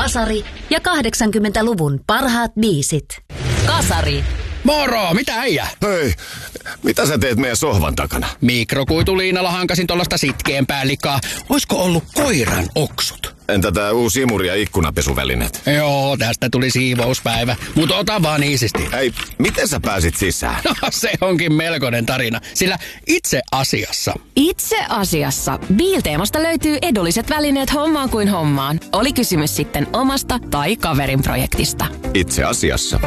Kasari ja 80-luvun parhaat biisit. Kasari. Moro, mitä äijä? Hei, mitä sä teet meidän sohvan takana? Mikrokuituliinalla hankasin tollasta sitkeämpää likaa. Oisko ollut koiran oksut? Entä tää uusi imuri- ja ikkunapesuvälineet? Joo, tästä tuli siivouspäivä. Mutta ota vaan iisisti. Hei, miten sä pääsit sisään? No, se onkin melkoinen tarina, sillä itse asiassa Biilteemasta löytyy edulliset välineet hommaan kuin hommaan. Oli kysymys sitten omasta tai kaverin projektista. Itse asiassa.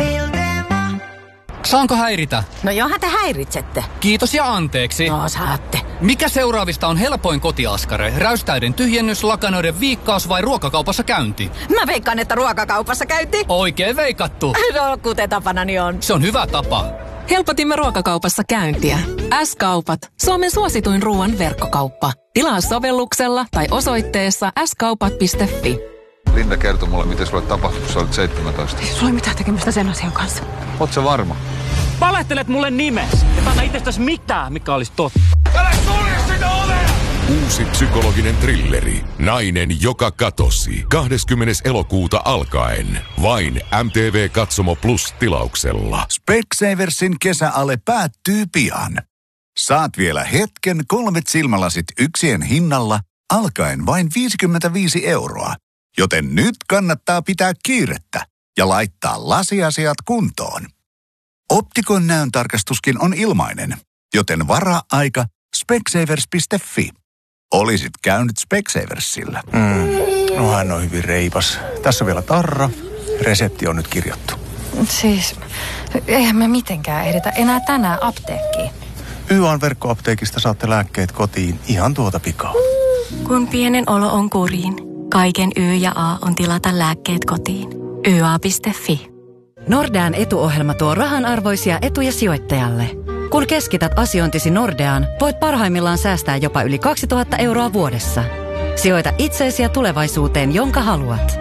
Saanko häiritä? No johan te häiritsette. Kiitos ja anteeksi. No saatte. Mikä seuraavista on helpoin kotiaskare? Räystäiden tyhjennys, lakanoiden viikkaus vai ruokakaupassa käynti? Mä veikkaan, että ruokakaupassa käynti. Oikein veikattu. No, kuten tapanani on. Se on hyvä tapa. Helpotimme ruokakaupassa käyntiä. S-kaupat. Suomen suosituin ruoan verkkokauppa. Tilaa sovelluksella tai osoitteessa skaupat.fi. Linda kertoi mulle, miten sulle tapahtui, kun sä olit 17. Ei sulla mitään tekemistä sen asian kanssa. Oot sä varma? Valehtelet mulle nimes. Et anna itsestäsi mitään, mikä olisi totta. Älä sulje sitä ovea! Uusi psykologinen thrilleri. Nainen, joka katosi. 20. elokuuta alkaen. Vain MTV Katsomo Plus -tilauksella. Specsaversin kesäale päättyy pian. Saat vielä hetken 3 silmälasit yksien hinnalla alkaen vain 55 €. Joten nyt kannattaa pitää kiirettä ja laittaa lasiasiat kuntoon. Optikon näöntarkastuskin on ilmainen, joten varaa aika specsavers.fi. Olisit käynyt Specsaversilla. No hän on hyvin reipas. Tässä on vielä tarra. Resepti on nyt kirjattu. Siis, eihän me mitenkään edetä enää tänään apteekkiin. YA:n verkkoapteekista saatte lääkkeet kotiin ihan tuota pikaa. Kun pienen olo on kuriin, kaiken Y ja A on tilata lääkkeet kotiin. YA.fi. Nordean etuohjelma tuo rahanarvoisia etuja sijoittajalle. Kun keskität asiointisi Nordeaan, voit parhaimmillaan säästää jopa yli 2000 € vuodessa. Sijoita itseesi ja tulevaisuuteen, jonka haluat.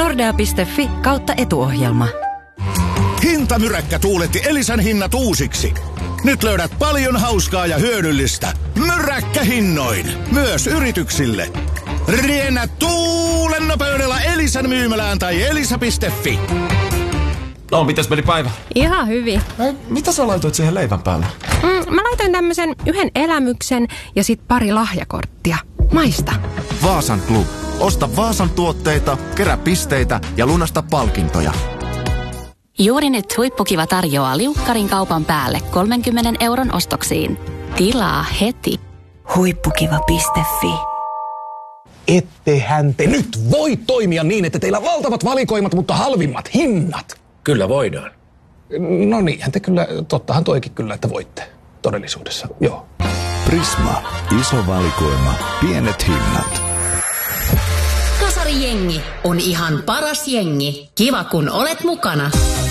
Nordea.fi/etuohjelma. Hintamyräkkä tuuletti Elisan hinnat uusiksi. Nyt löydät paljon hauskaa ja hyödyllistä. Myräkkähinnoin. Myös yrityksille. Riennä tuulen nopeudella Elisan myymälään tai elisa.fi. No, mitäs meni päivä? Ihan hyvin. Mitä sä laitoit siihen leivän päälle? Mä laitoin tämmösen yhden elämyksen ja sit pari lahjakorttia. Maista. Vaasan Club. Osta Vaasan tuotteita, kerää pisteitä ja lunasta palkintoja. Juuri nyt Huippukiva tarjoaa liukkarin kaupan päälle 30 € ostoksiin. Tilaa heti. Huippukiva.fi. Ettehän te nyt voi toimia niin, että teillä on valtavat valikoimat, mutta halvimmat hinnat. Kyllä voidaan. No niinhän te kyllä, tottahan toikin kyllä, että voitte todellisuudessa, joo. Prisma. Iso valikoima. Pienet hinnat. Kasarijengi on ihan paras jengi. Kiva kun olet mukana.